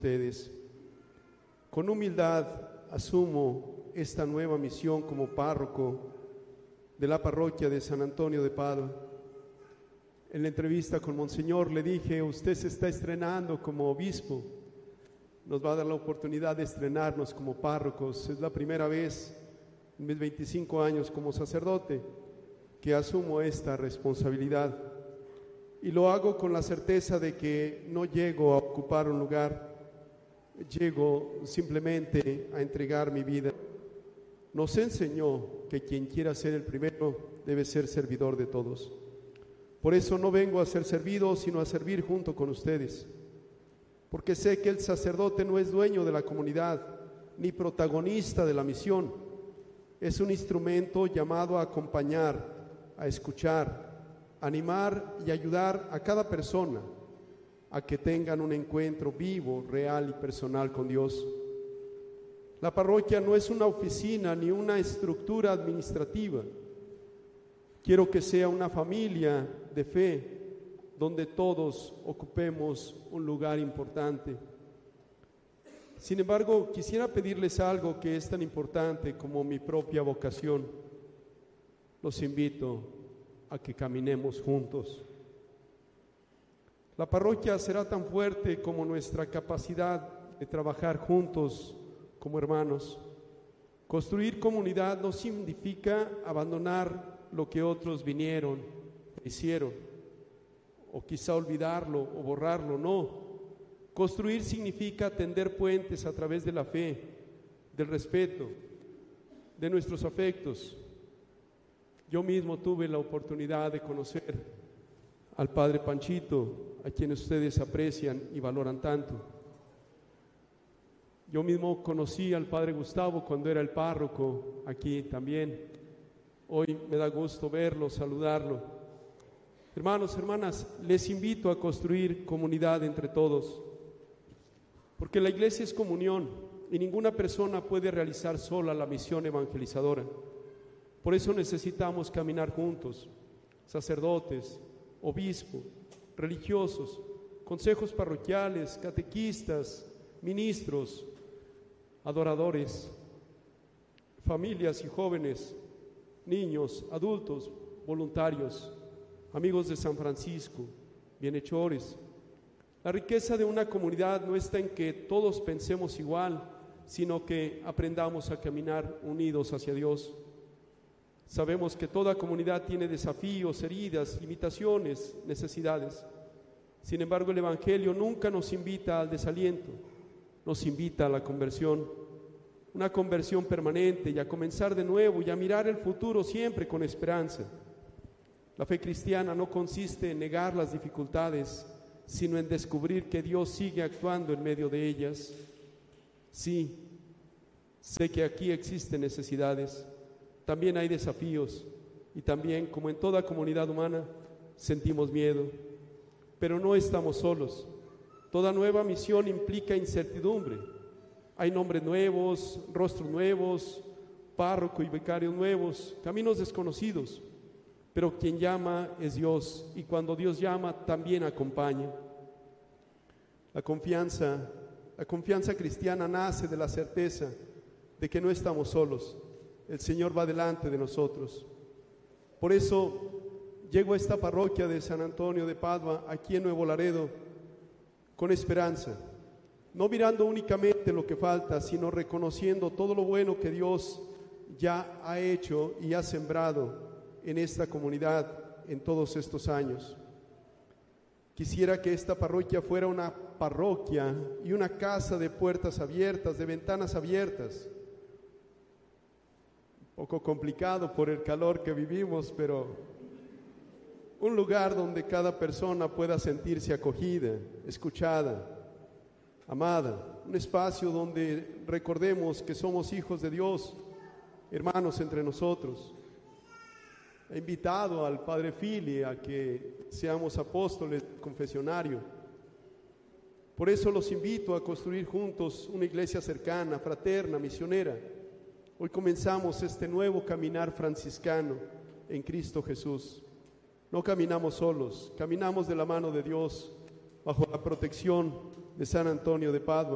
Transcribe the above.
ustedes. Con humildad asumo esta nueva misión como párroco de la parroquia de San Antonio de Padua. En la entrevista con Monseñor le dije: usted se está estrenando como obispo, nos va a dar la oportunidad de estrenarnos como párrocos. Es la primera vez en mis 25 años como sacerdote que asumo esta responsabilidad, y lo hago con la certeza de que no llego a ocupar un lugar, llego simplemente a entregar mi vida. Nos enseñó que quien quiera ser el primero debe ser servidor de todos. Por eso no vengo a ser servido, sino a servir junto con ustedes, porque sé que el sacerdote no es dueño de la comunidad, ni protagonista de la misión. Es un instrumento llamado a acompañar, a escuchar, animar y ayudar a cada persona a que tengan un encuentro vivo, real y personal con Dios. La parroquia no es una oficina ni una estructura administrativa. Quiero que sea una familia de fe donde todos ocupemos un lugar importante. Sin embargo, quisiera pedirles algo que es tan importante como mi propia vocación. Los invito a que caminemos juntos. La parroquia será tan fuerte como nuestra capacidad de trabajar juntos como hermanos. Construir comunidad no significa abandonar lo que otros vinieron, hicieron, o quizá olvidarlo o borrarlo. No. Construir significa tender puentes a través de la fe, del respeto, de nuestros afectos. Yo mismo tuve la oportunidad de conocer al Padre Panchito, a quien ustedes aprecian y valoran tanto. Yo mismo conocí al Padre Gustavo cuando era el párroco aquí también. Hoy me da gusto verlo, saludarlo. Hermanos, hermanas, les invito a construir comunidad entre todos, porque la iglesia es comunión y ninguna persona puede realizar sola la misión evangelizadora. Por eso necesitamos caminar juntos, sacerdotes, obispos, religiosos, consejos parroquiales, catequistas, ministros, adoradores, familias y jóvenes, niños, adultos, voluntarios, amigos de San Francisco, bienhechores. La riqueza de una comunidad no está en que todos pensemos igual, sino que aprendamos a caminar unidos hacia Dios. Sabemos que toda comunidad tiene desafíos, heridas, limitaciones, necesidades. Sin embargo, el Evangelio nunca nos invita al desaliento, nos invita a la conversión, una conversión permanente, y a comenzar de nuevo y a mirar el futuro siempre con esperanza. La fe cristiana no consiste en negar las dificultades, sino en descubrir que Dios sigue actuando en medio de ellas. Sí, sé que aquí existen necesidades, también hay desafíos, y también, como en toda comunidad humana, sentimos miedo, pero no estamos solos. Toda nueva misión implica incertidumbre. Hay nombres nuevos, rostros nuevos, párroco y vicarios nuevos, caminos desconocidos, pero quien llama es Dios, y cuando Dios llama también acompaña. La confianza cristiana nace de la certeza de que no estamos solos. El Señor va delante de nosotros. Por eso llego a esta parroquia de San Antonio de Padua, aquí en Nuevo Laredo, con esperanza, no mirando únicamente lo que falta, sino reconociendo todo lo bueno que Dios ya ha hecho y ha sembrado en esta comunidad en todos estos años. Quisiera que esta parroquia fuera una parroquia y una casa de puertas abiertas, de ventanas abiertas. Un poco complicado por el calor que vivimos, pero un lugar donde cada persona pueda sentirse acogida, escuchada, amada. Un espacio donde recordemos que somos hijos de Dios, hermanos entre nosotros. He invitado al Padre Fili a que seamos apóstoles del confesionario. Por eso los invito a construir juntos una iglesia cercana, fraterna, misionera. Hoy comenzamos este nuevo caminar franciscano en Cristo Jesús. No caminamos solos, caminamos de la mano de Dios, bajo la protección de San Antonio de Padua.